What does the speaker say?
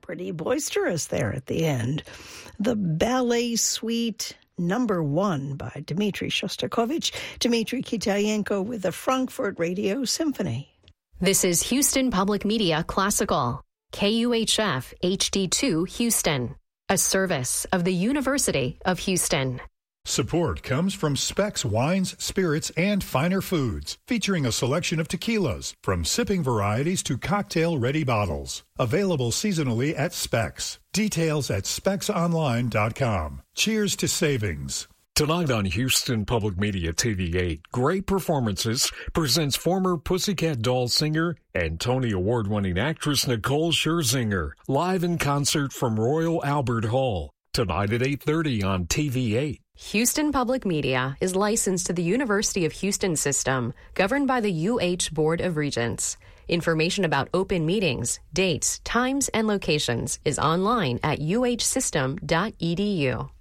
pretty boisterous there at the end. The Ballet Suite Number 1 by Dmitri Shostakovich. Dmitri Kitayenko with the Frankfurt Radio Symphony. This is Houston Public Media Classical, KUHF HD2 Houston, a service of the University of Houston. Support comes from Specs Wines, Spirits, and Finer Foods, featuring a selection of tequilas, from sipping varieties to cocktail-ready bottles. Available seasonally at Specs. Details at specsonline.com. Cheers to savings. Tonight on Houston Public Media TV8, Great Performances presents former Pussycat Dolls singer and Tony Award-winning actress Nicole Scherzinger, live in concert from Royal Albert Hall. Tonight at 8:30 on TV8. Houston Public Media is licensed to the University of Houston system, governed by the UH Board of Regents. Information about open meetings, dates, times, and locations is online at uhsystem.edu.